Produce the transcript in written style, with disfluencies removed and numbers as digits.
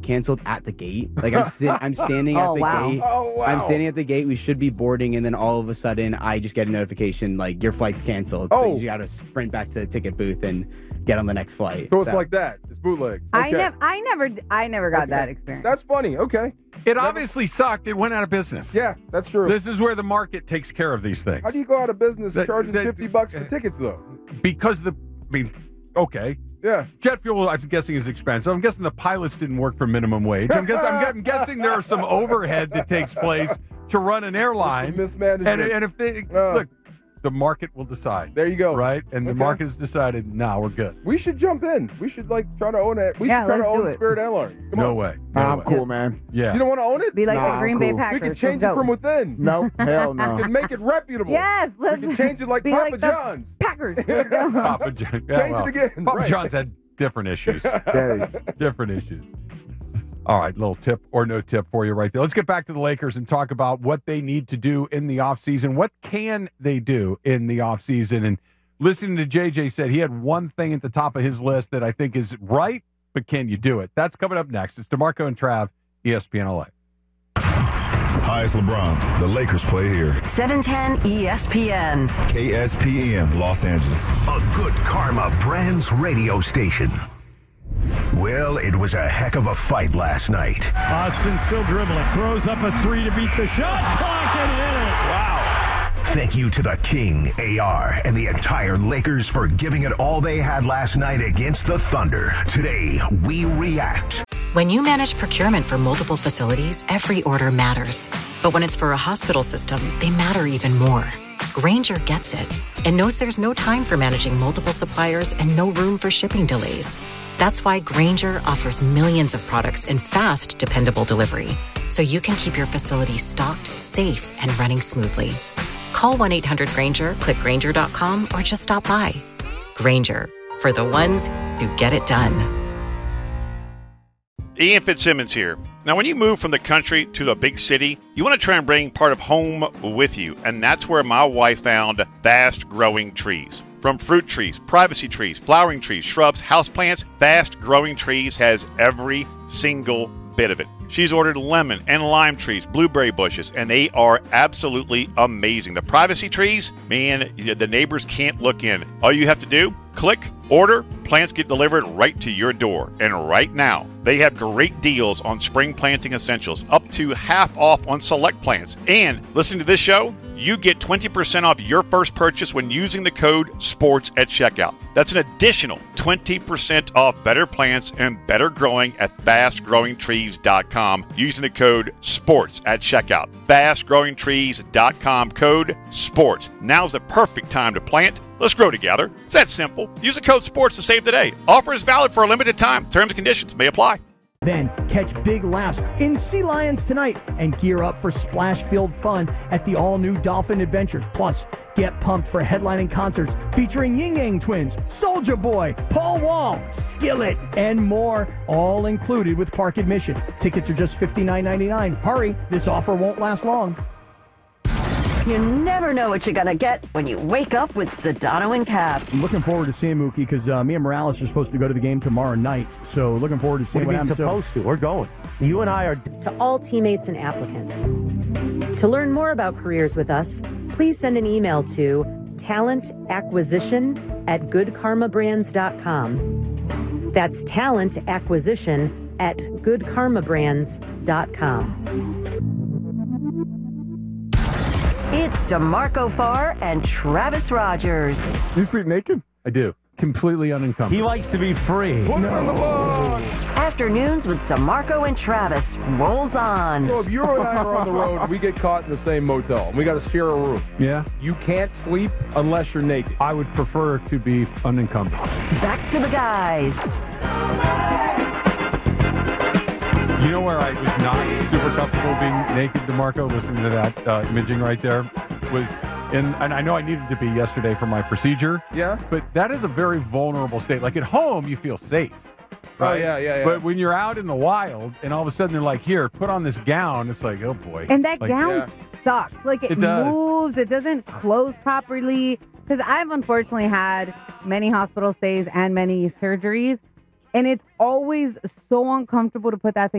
canceled at the gate. Like I'm standing at the gate. Oh, wow. I'm standing at the gate. We should be boarding, and then all of a sudden, I just get a notification like your flight's canceled. So you got to sprint back to the ticket booth and get on the next flight. So it's like that. It's bootleg. Okay. I never got that experience. That's funny. Okay. It obviously sucked. It went out of business. Yeah, that's true. This is where the market takes care of these things. How do you go out of business charging $50 for tickets, though? Because okay. Yeah. Jet fuel, I'm guessing, is expensive. I'm guessing the pilots didn't work for minimum wage. I'm guessing there are some overhead that takes place to run an airline. Mismanagement. And if they look, the market will decide. There you go. Right? And the market has decided, we're good. We should jump in. We should try to own it. We should try to own Spirit Airlines. Come on. Way. I'm cool, man. Yeah. You don't want to own it? Be like the Green Bay Packers. We can change it from within. No, hell no. We can make it reputable. Yes, we can change it like be Papa like John's. Packers. Papa John's. Change it again. Papa John's had different issues. Different issues. All right, little tip or no tip for you right there. Let's get back to the Lakers and talk about what they need to do in the offseason. What can they do in the offseason? And listening to JJ said he had one thing at the top of his list that I think is right, but can you do it? That's coming up next. It's DeMarco and Trav, ESPN LA. Hi, it's LeBron. The Lakers play here. 710 ESPN. KSPM, Los Angeles. A Good Karma Brands radio station. Well, it was a heck of a fight last night. Austin still dribbling. Throws up a three to beat the shot clock and hit it. Wow. Thank you to the King, AR, and the entire Lakers for giving it all they had last night against the Thunder. Today, we react. When you manage procurement for multiple facilities, every order matters. But when it's for a hospital system, they matter even more. Grainger gets it and knows there's no time for managing multiple suppliers and no room for shipping delays. That's why Grainger offers millions of products in fast, dependable delivery, so you can keep your facility stocked, safe, and running smoothly. Call 1-800-GRAINGER, click Grainger.com, or just stop by. Grainger, for the ones who get it done. Ian Fitzsimmons here. Now, when you move from the country to the big city, you want to try and bring part of home with you, and that's where my wife found Fast Growing Trees. From fruit trees, privacy trees, flowering trees, shrubs, houseplants, Fast Growing Trees has every single bit of it. She's ordered lemon and lime trees, blueberry bushes, and they are absolutely amazing. The privacy trees, man, the neighbors can't look in. All you have to do, click, order, plants get delivered right to your door. And right now, they have great deals on spring planting essentials, up to half off on select plants. And listening to this show, you get 20% off your first purchase when using the code SPORTS at checkout. That's an additional 20% off better plants and better growing at fastgrowingtrees.com using the code SPORTS at checkout. Fastgrowingtrees.com, code SPORTS. Now's the perfect time to plant. Let's grow together. It's that simple. Use the code SPORTS to save today. Offer is valid for a limited time. Terms and conditions may apply. Then catch big laughs in Sea Lions tonight and gear up for splash-filled fun at the all-new Dolphin Adventures. Plus, get pumped for headlining concerts featuring Ying Yang Twins, Soulja Boy, Paul Wall, Skillet, and more, all included with park admission. Tickets are just $59.99. Hurry, this offer won't last long. You never know what you're going to get when you wake up with Sedano and Cap. I'm looking forward to seeing Mookie because me and Morales are supposed to go to the game tomorrow night. So looking forward to seeing what happens. Supposed to? We're going. You and I are... To all teammates and applicants. To learn more about careers with us, please send an email to talentacquisition@goodkarmabrands.com. That's talentacquisition@goodkarmabrands.com. It's DeMarco Farr and Travis Rogers. You sleep naked? I do. Completely unencumbered. He likes to be free. Afternoons with DeMarco and Travis rolls on. So if you and I are on the road and we get caught in the same motel and we got to share a room, yeah, you can't sleep unless you're naked. I would prefer to be unencumbered. Back to the guys. You know where I was not super comfortable being naked, DeMarco, listening to that imaging right there, was in, and I know I needed to be yesterday for my procedure. Yeah. But that is a very vulnerable state. Like at home, you feel safe. Right? Oh, yeah. But when you're out in the wild and all of a sudden they're like, here, put on this gown, it's like, oh boy. And that like, gown sucks. Like it moves, it doesn't close properly. Because I've unfortunately had many hospital stays and many surgeries. And it's always so uncomfortable to put that thing